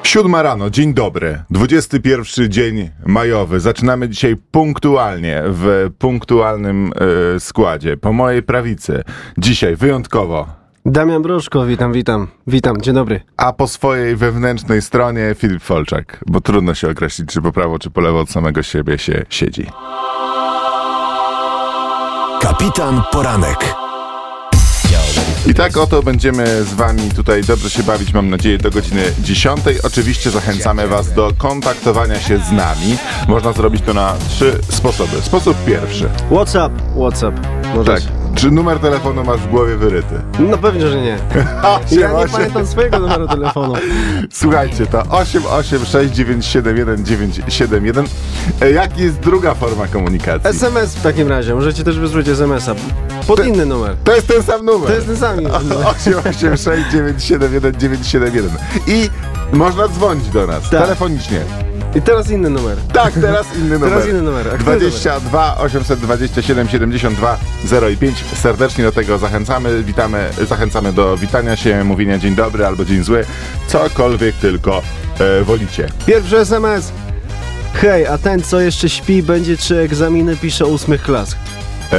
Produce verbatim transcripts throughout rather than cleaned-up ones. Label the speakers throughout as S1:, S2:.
S1: Siódma rano, dzień dobry, dwudziesty pierwszy dzień majowy. Zaczynamy dzisiaj punktualnie, w punktualnym y, składzie. Po mojej prawicy, dzisiaj wyjątkowo
S2: Damian Broszko, witam, witam, witam, dzień dobry.
S1: A po swojej wewnętrznej stronie Filip Folczak, bo trudno się określić, czy po prawo, czy po lewo od samego siebie się siedzi.
S3: Kapitan Poranek.
S1: I tak oto będziemy z wami tutaj dobrze się bawić, mam nadzieję, do godziny dziesiątej. Oczywiście zachęcamy was do kontaktowania się z nami. Można zrobić to na trzy sposoby. Sposób pierwszy.
S2: What's up, what's up? Możesz.
S1: Tak. Czy numer telefonu masz w głowie wyryty?
S2: No pewnie, że nie. Ja nie pamiętam swojego numeru telefonu.
S1: Słuchajcie, to osiem osiem sześć dziewięć siedem jeden dziewięć siedem jeden. E, jak jest druga forma komunikacji?
S2: S M S w takim razie, możecie też wysłać S M S a pod
S1: to,
S2: inny numer.
S1: To jest ten sam numer.
S2: To jest ten sam numer.
S1: osiem osiem sześć dziewięć siedem jeden dziewięć siedem jeden. I można dzwonić do nas, tak, telefonicznie.
S2: I teraz inny numer.
S1: Tak, teraz inny numer.
S2: Teraz inny numer.
S1: dwadzieścia dwa osiemset dwadzieścia siedem siedemdziesiąt dwa zero i pięć. Serdecznie do tego zachęcamy. Witamy, zachęcamy do witania się, mówienia dzień dobry albo dzień zły. Cokolwiek tylko e, wolicie.
S2: Pierwszy S M S. Hej, a ten, co jeszcze śpi, będzie trzy egzaminy pisze ósmych klas.
S1: E,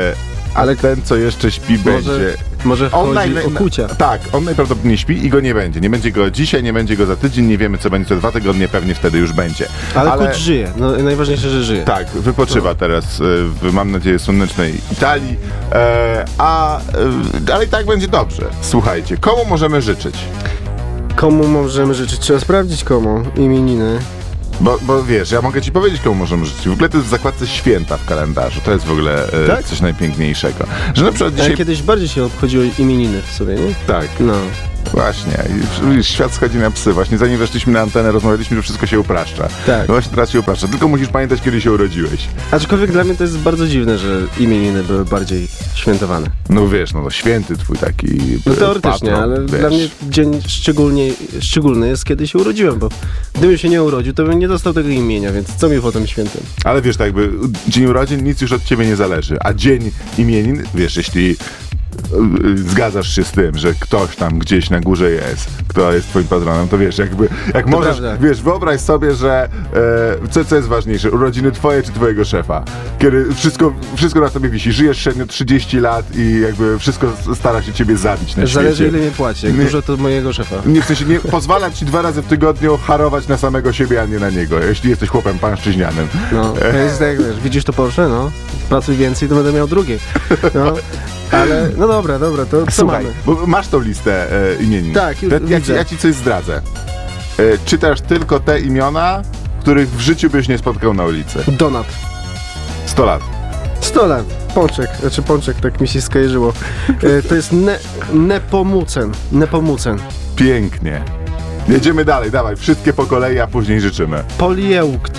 S1: ale ten, co jeszcze śpi,
S2: może,
S1: będzie...
S2: Może chodzi naj... o kucia.
S1: Tak, on najprawdopodobniej śpi i go nie będzie. Nie będzie go dzisiaj, nie będzie go za tydzień, nie wiemy, co będzie za dwa tygodnie, pewnie wtedy już będzie.
S2: Ale, ale... kuć żyje, no, najważniejsze, że żyje.
S1: Tak, wypoczywa no. teraz w, mam nadzieję, słonecznej Italii, e, a, e, ale i tak będzie dobrze. Słuchajcie, komu możemy życzyć?
S2: Komu możemy życzyć? Trzeba sprawdzić komu imieniny.
S1: Bo, bo wiesz, ja mogę ci powiedzieć, komu możemy życzyć. W ogóle to jest w zakładce święta w kalendarzu. To jest w ogóle e, tak? coś najpiękniejszego. Że na przykład dzisiaj...
S2: Ale kiedyś bardziej się obchodziło imieniny w sobie, nie?
S1: Tak.
S2: No.
S1: Właśnie. I świat schodzi na psy. Właśnie zanim weszliśmy na antenę, rozmawialiśmy, że wszystko się upraszcza.
S2: Tak.
S1: Właśnie teraz się upraszcza. Tylko musisz pamiętać, kiedy się urodziłeś.
S2: Aczkolwiek dla mnie to jest bardzo dziwne, że imieniny były bardziej świętowane.
S1: No wiesz, no to święty twój taki
S2: No teoretycznie, patron, ale wiesz. Dla mnie dzień szczególnie, szczególny jest, kiedy się urodziłem, bo gdybym się nie urodził, to bym nie dostał tego imienia, więc co mi potem świętym?
S1: Ale wiesz, tak jakby dzień urodzin nic już od ciebie nie zależy, a dzień imienin, wiesz, jeśli zgadzasz się z tym, że ktoś tam gdzieś na górze jest, kto jest twoim patronem, to wiesz, jakby, jak to możesz, prawda. Wiesz, wyobraź sobie, że e, co, co jest ważniejsze, urodziny twoje czy twojego szefa? Kiedy wszystko, wszystko na tobie wisi, żyjesz średnio trzydzieści lat i jakby wszystko stara się ciebie zabić na
S2: Zależy,
S1: świecie.
S2: ile mnie płaci, jak nie, dużo to mojego szefa.
S1: Nie, w sensie nie pozwala ci dwa razy w tygodniu harować na samego siebie, a nie na niego, jeśli jesteś chłopem pańszczyźnianym.
S2: No, to jest tak, wiesz, widzisz to Porsche, no, pracuj więcej, to będę miał drugie. No. Ale, no dobra, dobra, to co
S1: Słuchaj,
S2: mamy?
S1: Bo masz tą listę e, imienin.
S2: Tak, już
S1: ja,
S2: widzę.
S1: Ja ci, ja ci coś zdradzę. E, czytasz tylko te imiona, których w życiu byś nie spotkał na ulicy.
S2: Donat.
S1: sto lat.
S2: sto lat. Pączek, znaczy Pączek, tak mi się skojarzyło. E, to jest ne, Nepomucen. Nepomucen.
S1: Pięknie. Jedziemy dalej, dawaj, wszystkie po kolei, a później życzymy.
S2: Polieukt.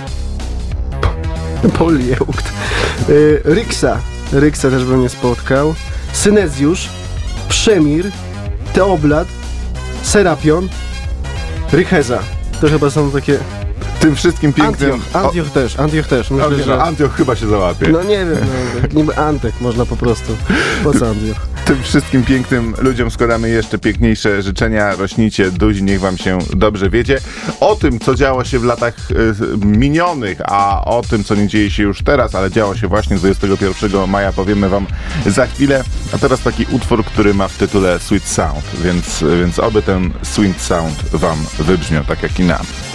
S2: Polieukt. E, Ryksa. Ryksa też bym nie spotkał. Synezjusz, Przemir, Teoblat, Serapion, Rycheza. To chyba są takie...
S1: Tym wszystkim pięknym...
S2: Antioch, Antioch o... też, Antioch też. Myślę,
S1: Antioch,
S2: że...
S1: Antioch chyba się załapie.
S2: No nie wiem, no, niby Antek można po prostu. Po co Antioch?
S1: Tym wszystkim pięknym ludziom składamy jeszcze piękniejsze życzenia. Rośnijcie duzi, niech wam się dobrze wiedzie. O tym, co działo się w latach y, minionych, a o tym, co nie dzieje się już teraz, ale działo się właśnie dwudziestego pierwszego maja, powiemy wam za chwilę. A teraz taki utwór, który ma w tytule Sweet Sound, więc, więc oby ten Sweet Sound wam wybrzmiał, tak jak i nam.